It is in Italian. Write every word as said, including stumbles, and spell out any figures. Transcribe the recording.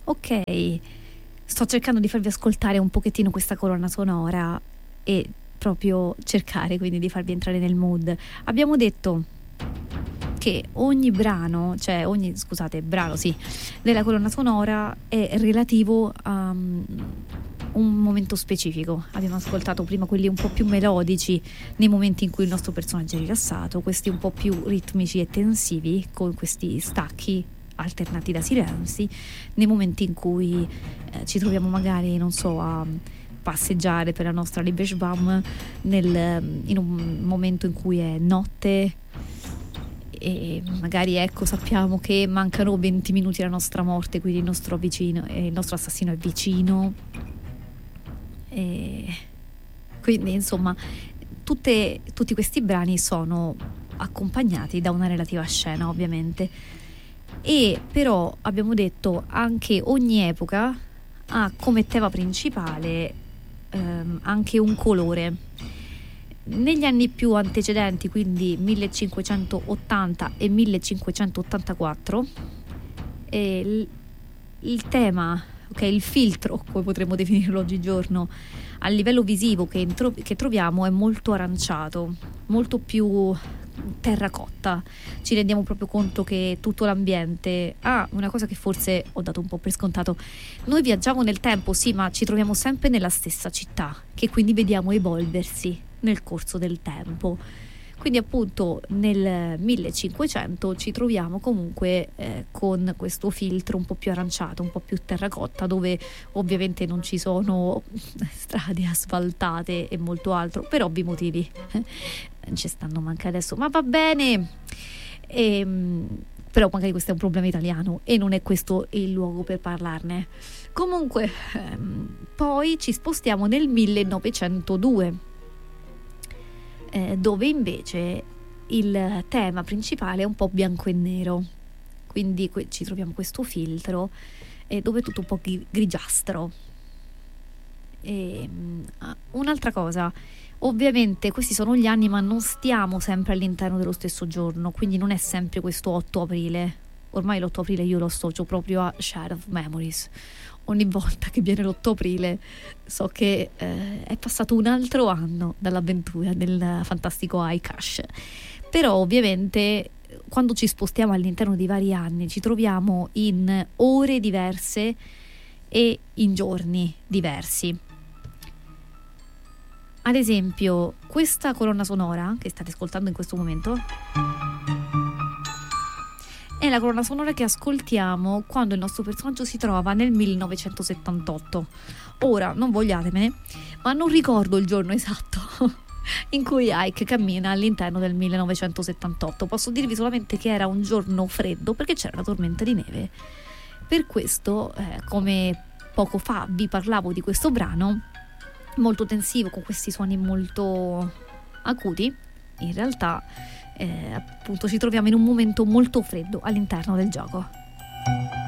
ok, sto cercando di farvi ascoltare un pochettino questa colonna sonora e proprio cercare quindi di farvi entrare nel mood. Abbiamo detto che ogni brano, cioè ogni, scusate, brano sì, della colonna sonora è relativo a um, un momento specifico. Abbiamo ascoltato prima quelli un po' più melodici nei momenti in cui il nostro personaggio è rilassato, questi un po' più ritmici e tensivi con questi stacchi alternati da silenzi nei momenti in cui eh, ci troviamo magari, non so, a passeggiare per la nostra Liebersbaum nel, in un momento in cui è notte e magari ecco sappiamo che mancano venti minuti alla nostra morte, quindi il nostro vicino, eh, il nostro assassino è vicino, e quindi insomma tutte, tutti questi brani sono accompagnati da una relativa scena ovviamente, e però abbiamo detto anche ogni epoca ha come tema principale ehm, anche un colore. Negli anni più antecedenti, quindi millecinquecentottanta e millecinquecentottantaquattro, eh, il, il tema, ok, il filtro, come potremmo definirlo oggigiorno, a livello visivo che, intro, che troviamo è molto aranciato, molto più terracotta. Ci rendiamo proprio conto che tutto l'ambiente ha ah, una cosa che forse ho dato un po' per scontato: noi viaggiamo nel tempo, sì, ma ci troviamo sempre nella stessa città, che quindi vediamo evolversi nel corso del tempo. Quindi appunto nel millecinquecento ci troviamo comunque eh, con questo filtro un po' più aranciato, un po' più terracotta, dove ovviamente non ci sono strade asfaltate e molto altro, per ovvi motivi. Ci stanno manca adesso, ma va bene. E, però magari questo è un problema italiano e non è questo il luogo per parlarne. Comunque ehm, poi ci spostiamo nel millenovecentodue, eh, dove invece il tema principale è un po' bianco e nero, quindi que- ci troviamo questo filtro eh, dove è tutto un po' gri- grigiastro. E, uh, un'altra cosa, ovviamente questi sono gli anni, ma non stiamo sempre all'interno dello stesso giorno, quindi non è sempre questo otto aprile. Ormai l'otto aprile io lo associo proprio a Shadow of Memories. Ogni volta che viene l'otto aprile so che eh, è passato un altro anno dall'avventura del fantastico iCash. Però ovviamente quando ci spostiamo all'interno di vari anni ci troviamo in ore diverse e in giorni diversi. Ad esempio, questa colonna sonora che state ascoltando in questo momento è la colonna sonora che ascoltiamo quando il nostro personaggio si trova nel millenovecentosettantotto. Ora, non vogliatemene, ma non ricordo il giorno esatto in cui Ike cammina all'interno del millenovecentosettantotto. Posso dirvi solamente che era un giorno freddo perché c'era una tormenta di neve. Per questo, eh, come poco fa vi parlavo di questo brano molto tensivo con questi suoni molto acuti, in realtà eh, appunto ci troviamo in un momento molto freddo all'interno del gioco.